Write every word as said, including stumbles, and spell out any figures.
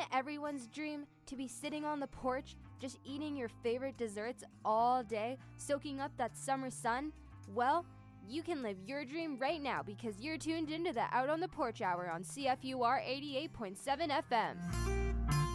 it everyone's dream to be sitting on the porch, just eating your favorite desserts all day, soaking up that summer sun? Well, you can live your dream right now because you're tuned into the Out on the Porch Hour on C F U R eighty-eight point seven F M.